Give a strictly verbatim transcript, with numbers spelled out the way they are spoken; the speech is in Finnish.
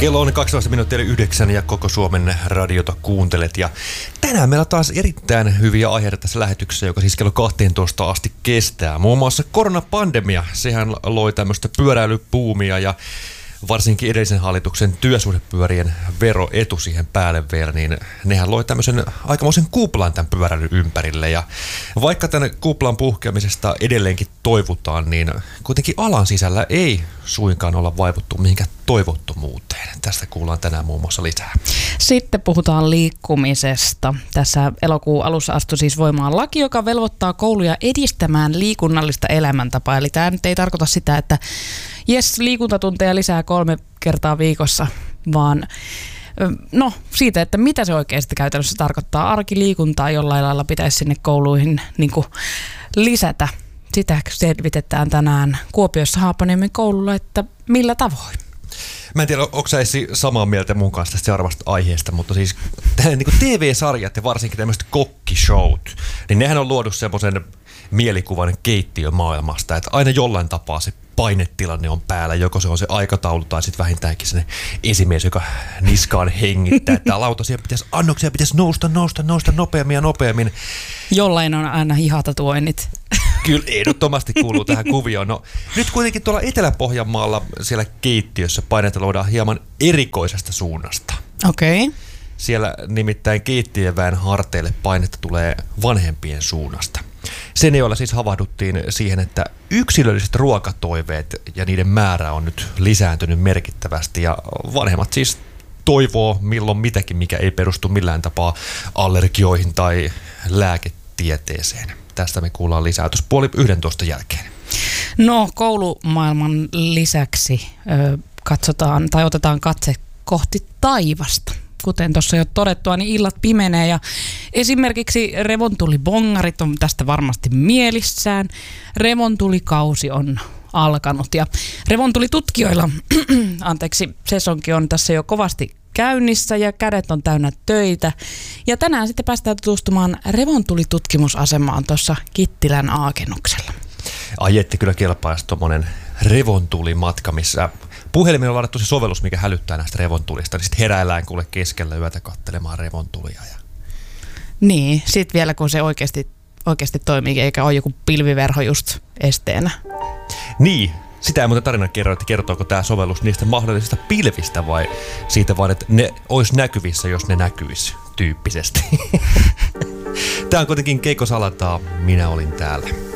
Kello on kaksitoista minuuttia yhdeksän ja koko Suomen radiota kuuntelet. Ja tänään meillä on taas erittäin hyviä aiheita tässä lähetyksessä, joka siis kello kaksitoista asti kestää. Muun muassa koronapandemia, sehän loi tämmöistä pyöräilypuumia ja varsinkin edellisen hallituksen työsuhdepyörien veroetu siihen päälle vielä, niin nehän loi tämmöisen aikamoisen kuplan tämän pyöräilyn ympärille. Ja vaikka tämän kuplan puhkeamisesta edelleenkin toivutaan, niin kuitenkin alan sisällä ei suinkaan olla vaivuttu mihinkään toivottomuuteen. Tästä kuullaan tänään muun muassa lisää. Sitten puhutaan liikkumisesta. Tässä elokuun alussa astui siis voimaan laki, joka velvoittaa kouluja edistämään liikunnallista elämäntapaa. Eli tämä nyt ei tarkoita sitä, että jes, liikuntatunteja lisää kolme kertaa viikossa, vaan no siitä, että mitä se oikeasti käytännössä tarkoittaa. Arkiliikuntaa jollain lailla pitäisi sinne kouluihin niin kuin lisätä. Sitä selvitetään tänään Kuopiossa Haapaniemen koululla, että millä tavoin. Mä en tiedä, onko sä Essi samaa mieltä mun kanssa tästä seuraavasta aiheesta, mutta siis niin T V-sarjat ja varsinkin tämmöiset kokkishowt, niin nehän on luonut semmoisen mielikuvan keittiömaailmasta, että aina jollain tapaa se painetilanne on päällä, joko se on se aikataulu tai sitten vähintäänkin se esimies, joka niskaan hengittää, että lautasia pitäisi, annoksia pitäisi nousta, nousta, nousta nopeammin ja nopeammin. Jollain on aina hihatatuoinnit. Kyllä ehdottomasti kuuluu tähän kuvioon. No, nyt kuitenkin tuolla Etelä-Pohjanmaalla siellä keittiössä painetta luodaan hieman erikoisesta suunnasta. Okei. Okay. Siellä nimittäin keittiöväen harteille painetta tulee vanhempien suunnasta. Sen joilla siis havahduttiin siihen, että yksilölliset ruokatoiveet ja niiden määrä on nyt lisääntynyt merkittävästi ja vanhemmat siis toivoo milloin mitäkin, mikä ei perustu millään tapaa allergioihin tai lääketieteeseen. Tästä me kuullaan lisää tuossa puoli yhdentoista jälkeen. No koulumaailman lisäksi ö, katsotaan tai otetaan katse kohti taivasta. Kuten tuossa jo todettua, niin illat pimenee ja esimerkiksi revontulibongarit on tästä varmasti mielissään. Revontulikausi on alkanut ja revontulitutkijoilla, anteeksi, sesonki on tässä jo kovasti käynnissä ja kädet on täynnä töitä. Ja tänään sitten päästään tutustumaan revontulitutkimusasemaan tuossa Kittilän aakennuksella. Ajetti kyllä kelpaisi tuommoinen revontulimatka, missä puhelimeen on ladattu se sovellus, mikä hälyttää näistä revontulista, niin sitten heräillään kuule keskellä yötä katselemaan revontulia. Ja niin, sitten vielä kun se oikeasti, oikeasti toimii, eikä ole joku pilviverho just esteenä. Niin, sitä ei muuten tarina kerro, että kertooko tämä sovellus niistä mahdollisista pilvistä vai siitä vaan, että ne olisi näkyvissä, jos ne näkyisi tyyppisesti. Tämä on kuitenkin Keikko Salataa, minä olin täällä.